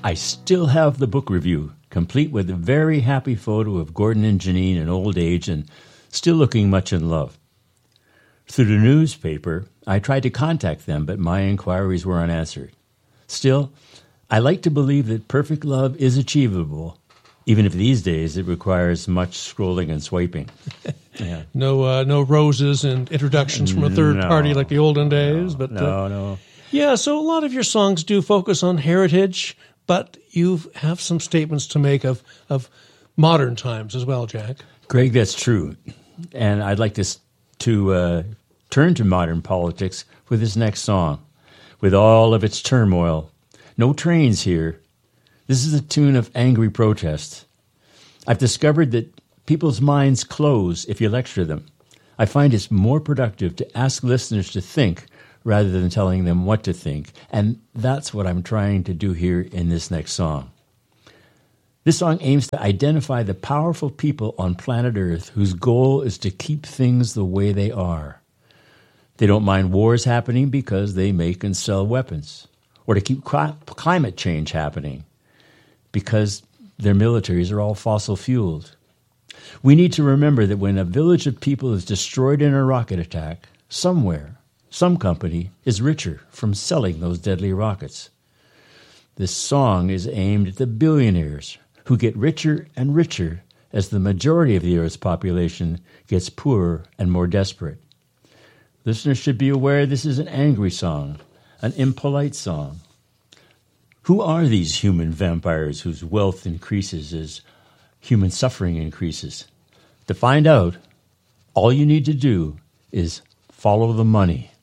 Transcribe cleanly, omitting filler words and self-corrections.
I still have the book review, complete with a very happy photo of Gordon and Janine in old age and still looking much in love. Through the newspaper, I tried to contact them, but my inquiries were unanswered. Still, I like to believe that perfect love is achievable, even if these days it requires much scrolling and swiping. Yeah. No roses and introductions from a third party like the olden days. No. Yeah, so a lot of your songs do focus on heritage, but you have some statements to make of modern times as well, Jack. Greg, that's true. And I'd like to turn to modern politics with this next song. With all of its turmoil, no trains here. This is a tune of angry protest. I've discovered that people's minds close if you lecture them. I find it's more productive to ask listeners to think rather than telling them what to think. And that's what I'm trying to do here in this next song. This song aims to identify the powerful people on planet Earth whose goal is to keep things the way they are. They don't mind wars happening because they make and sell weapons, or to keep climate change happening because their militaries are all fossil-fueled. We need to remember that when a village of people is destroyed in a rocket attack, somewhere, some company is richer from selling those deadly rockets. This song is aimed at the billionaires who get richer and richer as the majority of the Earth's population gets poorer and more desperate. Listeners should be aware this is an angry song, an impolite song. Who are these human vampires whose wealth increases as human suffering increases? To find out, all you need to do is follow the money.